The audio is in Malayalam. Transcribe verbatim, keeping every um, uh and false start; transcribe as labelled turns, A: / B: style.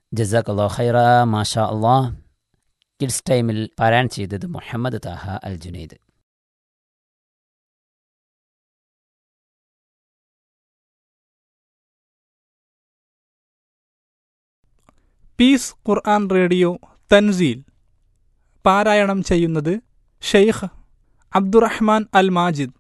A: ജസാക്കല്ലാഹു ഖൈറ. മാഷാ അള്ളാഹ്. കിഡ്സ് ടൈമിൽ പാരായണം ചെയ്തത് മുഹമ്മദ് താഹ അൽ ജുനൈദ്.
B: പീസ് ഖുർആൻ റേഡിയോ തൻസീൽ പാരായണം ചെയ്യുന്നത് ഷെയ്ഖ് അബ്ദുറഹ്മാൻ അൽ മാജിദ്.